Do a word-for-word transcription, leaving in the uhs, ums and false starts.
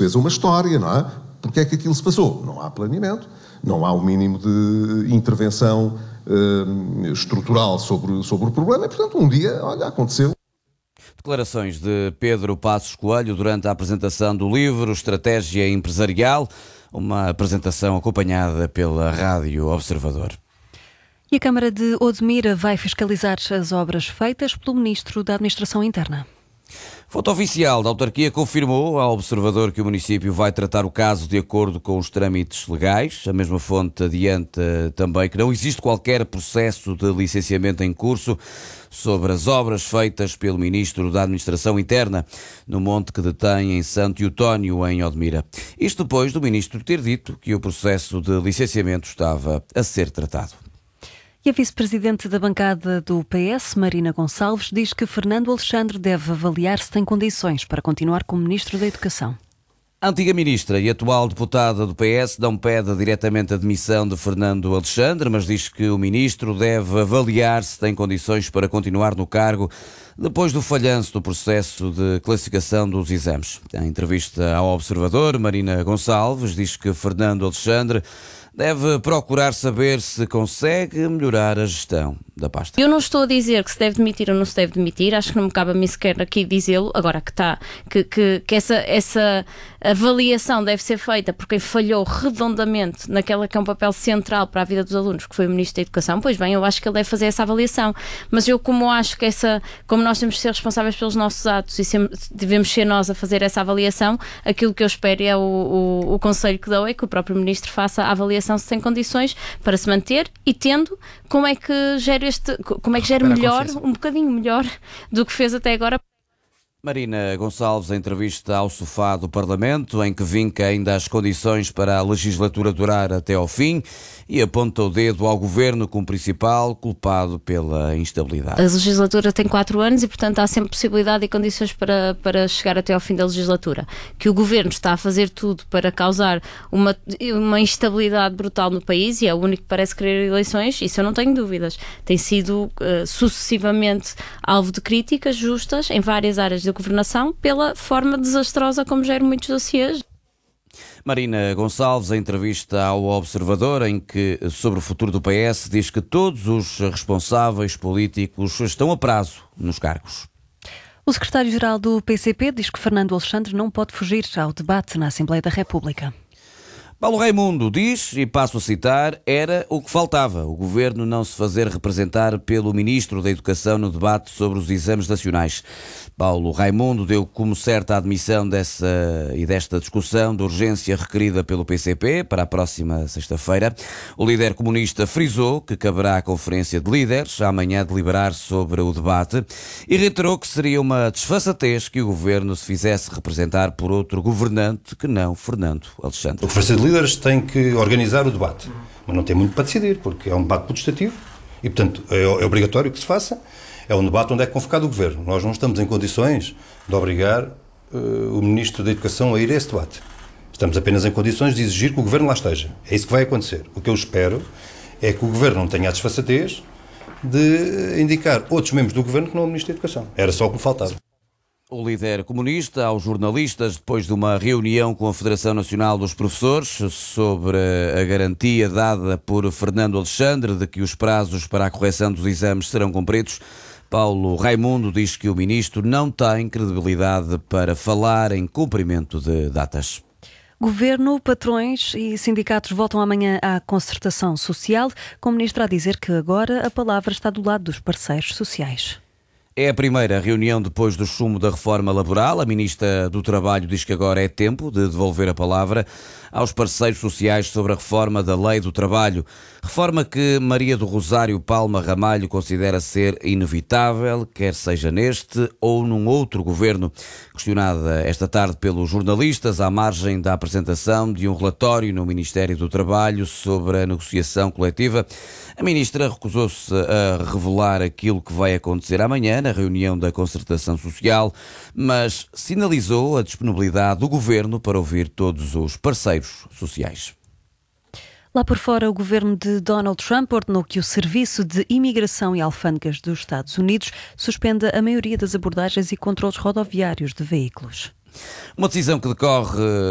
fez uma história, não é? Porque é que aquilo se passou? Não há planeamento, não há o mínimo de intervenção uh, estrutural sobre, sobre o problema e, portanto, um dia, olha, aconteceu. Declarações de Pedro Passos Coelho durante a apresentação do livro Estratégia Empresarial, uma apresentação acompanhada pela Rádio Observador. E a Câmara de Odmira vai fiscalizar as obras feitas pelo Ministro da Administração Interna. Fonte oficial da autarquia confirmou ao Observador que o município vai tratar o caso de acordo com os trâmites legais. A mesma fonte adianta também que não existe qualquer processo de licenciamento em curso sobre as obras feitas pelo Ministro da Administração Interna no monte que detém em Santo Eutónio, em Odmira. Isto depois do Ministro ter dito que o processo de licenciamento estava a ser tratado. E a vice-presidente da bancada do P S, Marina Gonçalves, diz que Fernando Alexandre deve avaliar se tem condições para continuar como Ministro da Educação. A antiga ministra e atual deputada do P S não pede diretamente a demissão de Fernando Alexandre, mas diz que o ministro deve avaliar se tem condições para continuar no cargo depois do falhanço do processo de classificação dos exames. Em entrevista ao Observador, Marina Gonçalves diz que Fernando Alexandre deve procurar saber se consegue melhorar a gestão da pasta. Eu não estou a dizer que se deve demitir ou não se deve demitir, acho que não me cabe a mim sequer aqui dizê-lo, agora que está, que, que, que essa, essa avaliação deve ser feita por quem falhou redondamente naquela que é um papel central para a vida dos alunos, que foi o Ministro da Educação. Pois bem, eu acho que ele deve fazer essa avaliação, mas eu como acho que essa, como nós temos de ser responsáveis pelos nossos atos e sempre, devemos ser nós a fazer essa avaliação, aquilo que eu espero é o, o, o conselho que dou é que o próprio Ministro faça a avaliação se tem condições para se manter e tendo, como é que gera este, como é que gera melhor, um bocadinho melhor do que fez até agora. Marina Gonçalves, em entrevista ao Sofá do Parlamento, em que vinca ainda as condições para a legislatura durar até ao fim e aponta o dedo ao Governo como principal culpado pela instabilidade. A legislatura tem quatro anos e, portanto, há sempre possibilidade e condições para, para chegar até ao fim da legislatura. Que o Governo está a fazer tudo para causar uma, uma instabilidade brutal no país e é o único que parece querer eleições, isso eu não tenho dúvidas. Tem sido uh, sucessivamente alvo de críticas justas em várias áreas da governação pela forma desastrosa como geram muitos dossiês. Marina Gonçalves, em entrevista ao Observador, em que, sobre o futuro do P S, diz que todos os responsáveis políticos estão a prazo nos cargos. O secretário-geral do P C P diz que Fernando Alexandre não pode fugir ao debate na Assembleia da República. Paulo Raimundo diz, e passo a citar, era o que faltava, o Governo não se fazer representar pelo Ministro da Educação no debate sobre os exames nacionais. Paulo Raimundo deu como certa a admissão dessa e desta discussão de urgência requerida pelo P C P para a próxima sexta-feira. O líder comunista frisou que caberá à Conferência de Líderes amanhã deliberar sobre o debate e reiterou que seria uma desfaçatez que o Governo se fizesse representar por outro governante que não Fernando Alexandre. A Conferência de Líderes tem que organizar o debate, mas não tem muito para decidir, porque é um debate potestativo e, portanto, é, é obrigatório que se faça. É um debate onde é convocado o Governo. Nós não estamos em condições de obrigar uh, o Ministro da Educação a ir a esse debate. Estamos apenas em condições de exigir que o Governo lá esteja. É isso que vai acontecer. O que eu espero é que o Governo não tenha a desfaçatez de indicar outros membros do Governo que não o Ministro da Educação. Era só o que me faltava. O líder comunista aos jornalistas, depois de uma reunião com a Federação Nacional dos Professores sobre a garantia dada por Fernando Alexandre de que os prazos para a correção dos exames serão cumpridos, Paulo Raimundo diz que o ministro não tem credibilidade para falar em cumprimento de datas. Governo, patrões e sindicatos voltam amanhã à concertação social, com o ministro a dizer que agora a palavra está do lado dos parceiros sociais. É a primeira reunião depois do chumbo da reforma laboral. A ministra do Trabalho diz que agora é tempo de devolver a palavra aos parceiros sociais sobre a reforma da Lei do Trabalho. Reforma que Maria do Rosário Palma Ramalho considera ser inevitável, quer seja neste ou num outro governo. Questionada esta tarde pelos jornalistas à margem da apresentação de um relatório no Ministério do Trabalho sobre a negociação coletiva, a ministra recusou-se a revelar aquilo que vai acontecer amanhã na reunião da concertação social, mas sinalizou a disponibilidade do governo para ouvir todos os parceiros sociais. Lá por fora, o governo de Donald Trump ordenou que o Serviço de Imigração e Alfândegas dos Estados Unidos suspenda a maioria das abordagens e controles rodoviários de veículos. Uma decisão que decorre